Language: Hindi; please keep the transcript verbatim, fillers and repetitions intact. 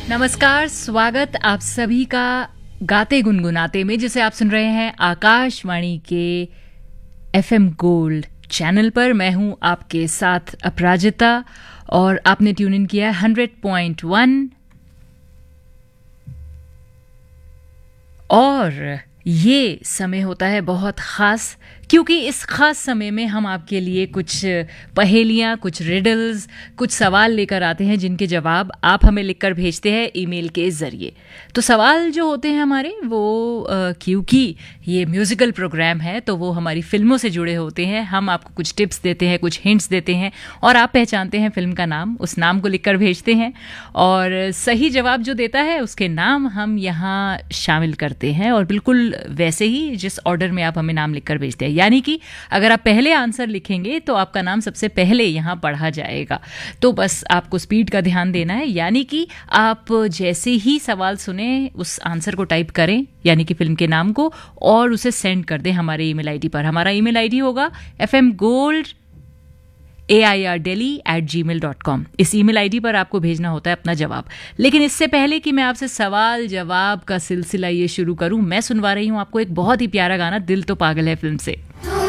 नमस्कार, स्वागत आप सभी का गाते गुनगुनाते में, जिसे आप सुन रहे हैं आकाशवाणी के एफएम गोल्ड चैनल पर। मैं हूं आपके साथ अपराजिता और आपने ट्यून इन किया है हंड्रेड पॉइंट वन। और ये समय होता है बहुत ख़ास, क्योंकि इस ख़ास समय में हम आपके लिए कुछ पहेलियाँ, कुछ रिडल्स, कुछ सवाल लेकर आते हैं जिनके जवाब आप हमें लिखकर भेजते हैं ईमेल के ज़रिए। तो सवाल जो होते हैं हमारे वो आ, क्योंकि ये म्यूज़िकल प्रोग्राम है तो वो हमारी फ़िल्मों से जुड़े होते हैं। हम आपको कुछ टिप्स देते हैं, कुछ हिंट्स देते हैं और आप पहचानते हैं फ़िल्म का नाम, उस नाम को लिखकर भेजते हैं और सही जवाब जो देता है उसके नाम हम यहाँ शामिल करते हैं, और बिल्कुल वैसे ही जिस ऑर्डर में आप हमें नाम लिखकर भेजते हैं। यानी कि अगर आप पहले आंसर लिखेंगे तो आपका नाम सबसे पहले यहाँ पढ़ा जाएगा। तो बस आपको स्पीड का ध्यान देना है, यानी कि आप जैसे ही सवाल सुने उस आंसर को टाइप करें, यानी कि फिल्म के नाम को, और उसे सेंड कर दें हमारे ईमेल आईडी पर। हमारा ईमेल आईडी होगा F M gold A I R daily eight ji mail dot com. इस ईमेल आईडी पर आपको भेजना होता है अपना जवाब। लेकिन इससे पहले कि मैं आपसे सवाल जवाब का सिलसिला ये शुरू करूं, मैं सुनवा रही हूं आपको एक बहुत ही प्यारा गाना, दिल तो पागल है फिल्म से।